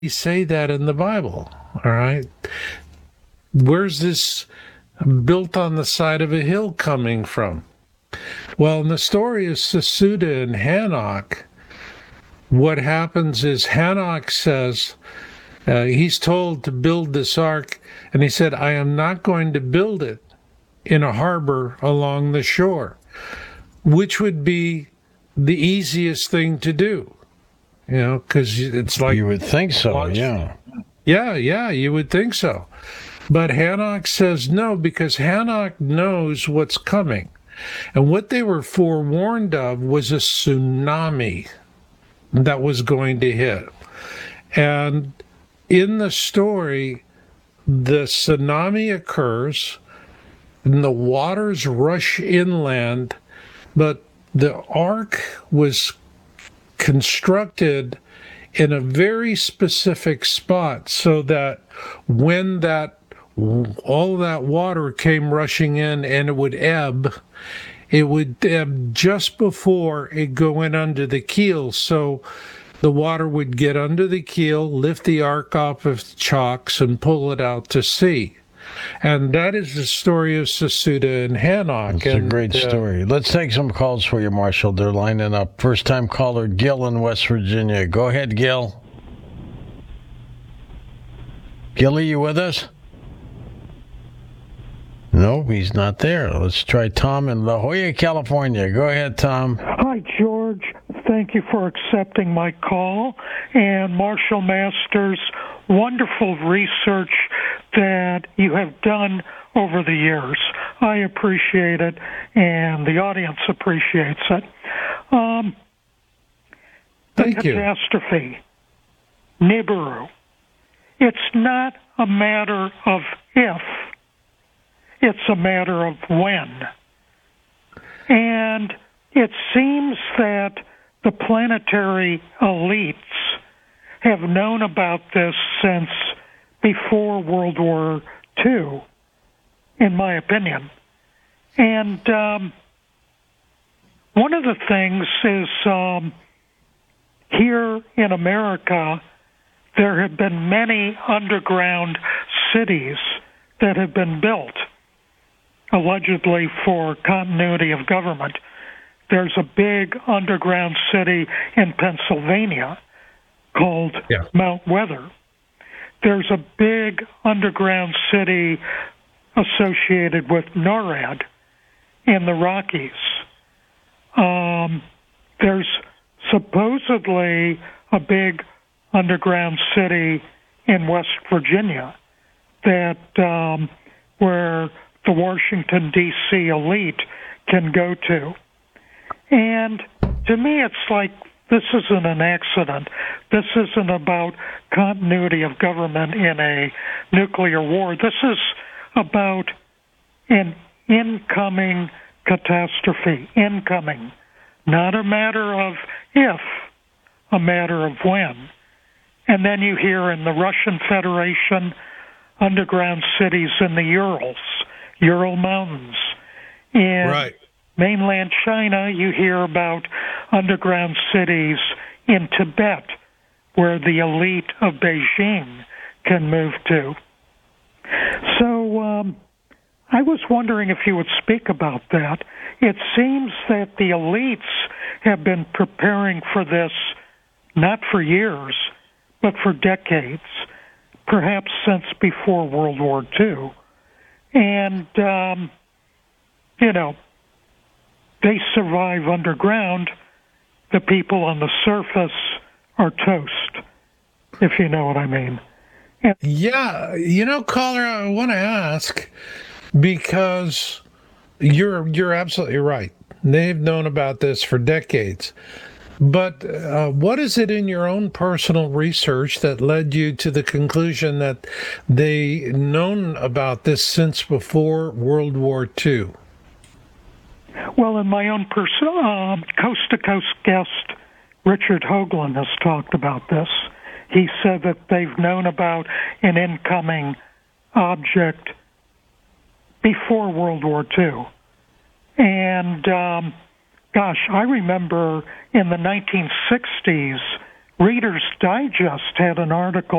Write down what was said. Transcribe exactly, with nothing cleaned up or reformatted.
say that in the Bible? All right. Where's this built on the side of a hill coming from? Well, in the story of Sesuda and Hanok, what happens is Hanok says, uh, he's told to build this ark, and he said, I am not going to build it in a harbor along the shore, which would be the easiest thing to do, you know, because it's like... You would think so, launch. yeah. Yeah, yeah, you would think so. But Hanok says no, because Hanok knows what's coming. And what they were forewarned of was a tsunami that was going to hit. And in the story, the tsunami occurs, and the waters rush inland, but the ark was constructed in a very specific spot so that when that all that water came rushing in and it would ebb, it would ebb just before it go in under the keel. So the water would get under the keel, lift the ark off of the chocks, and pull it out to sea. And that is the story of Sesuda and Hanok. It's and, a great uh, story. Let's take some calls for you, Marshall. They're lining up. First-time caller, Gil in West Virginia. Go ahead, Gil. Gil, are you with us? No, he's not there. Let's try Tom in La Jolla, California. Go ahead, Tom. Hi, George. Thank you for accepting my call. And Marshall Masters, wonderful research that you have done over the years. I appreciate it, and the audience appreciates it. Um, the Thank you. catastrophe, Nibiru. It's not a matter of if, it's a matter of when. And it seems that the planetary elites have known about this since before World War Two, in my opinion. And um, one of the things is um, here in America, there have been many underground cities that have been built, allegedly for continuity of government. There's a big underground city in Pennsylvania called yeah. Mount Weather. There's a big underground city associated with NORAD in the Rockies. Um, there's supposedly a big underground city in West Virginia that um, where the Washington, D C elite can go to. And to me, it's like this isn't an accident. This isn't about continuity of government in a nuclear war. This is about an incoming catastrophe, incoming. Not a matter of if, a matter of when. And then you hear in the Russian Federation, underground cities in the Urals, Ural Mountains. In Right. mainland China, you hear about underground cities in Tibet, where the elite of Beijing can move to. So um, I was wondering if you would speak about that. It seems that the elites have been preparing for this not for years, but for decades, perhaps since before World War Two. And, um, you know, they survive underground. The people on the surface are toast, if you know what I mean. And Yeah, you know, caller, I want to ask because you're you're absolutely right. They've known about this for decades. But uh, what is it in your own personal research that led you to the conclusion that they known about this since before World War Two? Well, in my own personal um, coast-to-coast guest, Richard Hoagland has talked about this. He said that they've known about an incoming object before World War Two. And, um, gosh, I remember in the nineteen sixties, Reader's Digest had an article